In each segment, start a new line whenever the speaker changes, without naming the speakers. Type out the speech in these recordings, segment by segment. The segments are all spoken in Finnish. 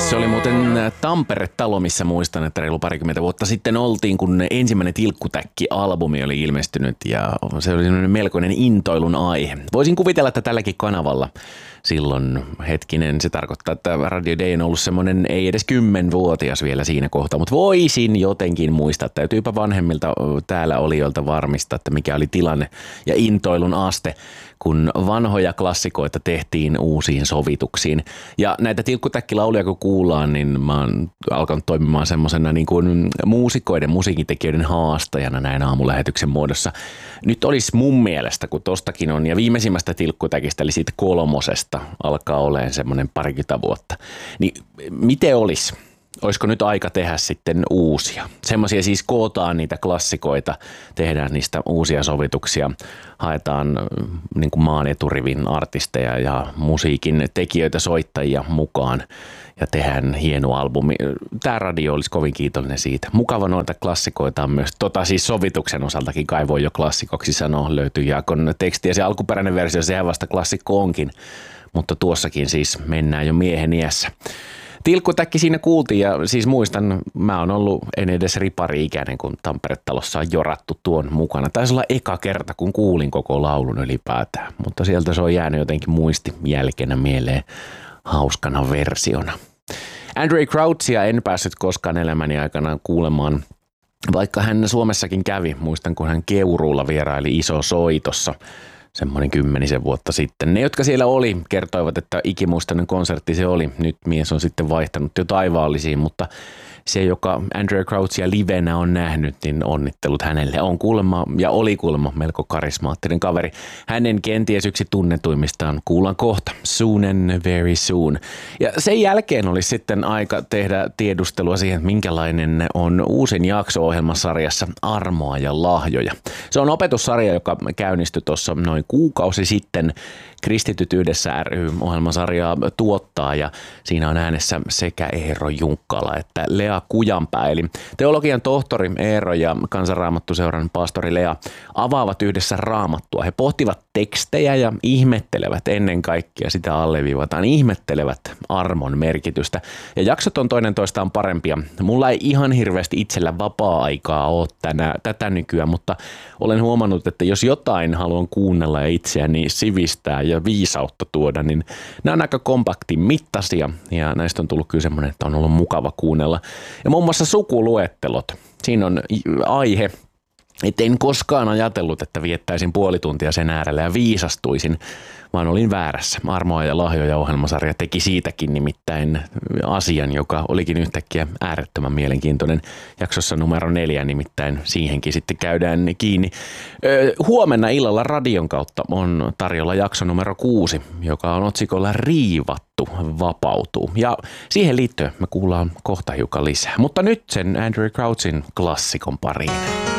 Se oli muuten Tampere-talo, missä muistan, että reilu parikymmentä vuotta sitten oltiin, kun ensimmäinen Tilkkutäkki-albumi oli ilmestynyt ja se oli melkoinen intoilun aihe. Voisin kuvitella, että tälläkin kanavalla silloin se tarkoittaa, että Radio Day on ollut semmoinen ei edes 10-vuotias vielä siinä kohtaa, mutta voisin jotenkin muistaa, täytyypä vanhemmilta täällä olijoilta varmistaa, että mikä oli tilanne ja intoilun aste, kun vanhoja klassikoita tehtiin uusiin sovituksiin. Ja näitä tilkkutäkkilauluja kun kuullaan, niin mä oon alkanut toimimaan semmoisena niin kuin muusikoiden, musiikintekijöiden haastajana näin aamulähetyksen muodossa. Nyt olisi mun mielestä, kun tostakin on, ja viimeisimmästä tilkkutäkistä, eli siitä 3. alkaa olemaan semmoinen parikymmentä vuotta, niin miten olisi? Olisiko nyt aika tehdä sitten uusia? Semmoisia siis kootaan niitä klassikoita, tehdään niistä uusia sovituksia, haetaan niin kuin maan eturivin artisteja ja musiikin tekijöitä, soittajia mukaan ja tehdään hieno albumi. Tämä radio olisi kovin kiitollinen siitä. Mukava noita klassikoita on myös. Siis sovituksen osaltakin kai voi jo klassikoksi sanoa. Löytyy Jaakon teksti ja se alkuperäinen versio, sehän vasta klassikko onkin, mutta tuossakin siis mennään jo miehen iässä. Tilkkutäkki siinä kuultiin ja siis muistan, mä oon ollut en edes ripari-ikäinen, kun Tampere-talossa on jorattu tuon mukana. Taisi olla eka kerta, kun kuulin koko laulun ylipäätään, mutta sieltä se on jäänyt jotenkin muistijälkeenä mieleen hauskana versiona. Andraé Crouchia en päässyt koskaan elämäni aikana kuulemaan, vaikka hän Suomessakin kävi. Muistan, kun hän Keuruulla vieraili Isosoitossa semmoinen 10 vuotta sitten. Ne, jotka siellä oli, kertoivat, että ikimuistainen konsertti se oli. Nyt mies on sitten vaihtanut jo taivaallisiin, mutta se, joka Andraé Crouchia livenä on nähnyt, niin onnittelut hänelle. On kuulemma ja oli kuulemma melko karismaattinen kaveri. Hänen kenties yksi tunnetuimmistaan kuullaan kohta. Soon and very soon. Ja sen jälkeen olisi sitten aika tehdä tiedustelua siihen, että minkälainen on uusin jakso-ohjelmasarjassa Armoa ja lahjoja. Se on opetussarja, joka käynnistyi tuossa noin kuukausi sitten. Kristityt yhdessä ry-ohjelmasarjaa tuottaa ja siinä on äänessä sekä Eero Junkkala että Lea Kujanpää. Eli teologian tohtori Eero ja Kansanraamattuseuran pastori Lea avaavat yhdessä raamattua. He pohtivat tekstejä ja ihmettelevät ennen kaikkea, sitä alleviivataan, ihmettelevät armon merkitystä. Ja jaksot on toinen toistaan parempia. Mulla ei ihan hirveästi itsellä vapaa-aikaa ole tätä nykyään, mutta olen huomannut, että jos jotain haluan kuunnella ja itseäni sivistää ja viisautta tuoda, niin nämä on aika kompaktin mittaisia ja näistä on tullut kyllä semmoinen, että on ollut mukava kuunnella. Ja muun muassa sukuluettelot. Siinä on aihe, että en koskaan ajatellut, että viettäisin puoli tuntia sen äärellä ja viisastuisin, vaan olin väärässä. Armoa ja lahjoja -ohjelmasarja teki siitäkin nimittäin asian, joka olikin yhtäkkiä äärettömän mielenkiintoinen. Jaksossa numero 4 nimittäin siihenkin sitten käydään kiinni. Huomenna illalla radion kautta on tarjolla jakso numero 6, joka on otsikolla Riivattu vapautuu. Ja siihen liittyen me kuullaan kohta hiukan lisää. Mutta nyt sen Andraé Crouchin klassikon pariin.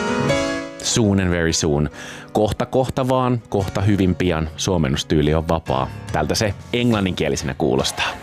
Soon and very soon. Kohta vaan, kohta hyvin pian. Suomennustyyli on vapaa. Tältä se englanninkielisenä kuulostaa.